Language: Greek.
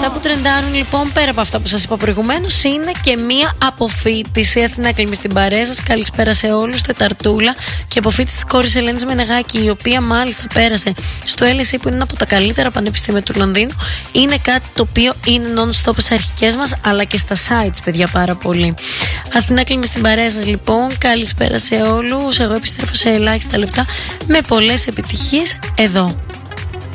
Αυτά που τρεντάρουν λοιπόν, πέρα από αυτά που σας είπα προηγουμένως, είναι και μία αποφοίτηση. Αθηνά Κλίμη στην παρέα σας. Καλησπέρα σε όλους. Τεταρτούλα. Και αποφοίτηση της κόρης Ελένης Μενεγάκη, η οποία μάλιστα πέρασε στο LSE, που είναι ένα από τα καλύτερα πανεπιστήμια του Λονδίνου. Είναι κάτι το οποίο είναι non-stop στις αρχικές μας, αλλά και στα sites, παιδιά, πάρα πολύ. Αθηνά Κλίμη στην παρέα σας λοιπόν. Καλησπέρα σε όλους. Εγώ επιστρέφω σε ελάχιστα λεπτά με πολλές επιτυχίες εδώ.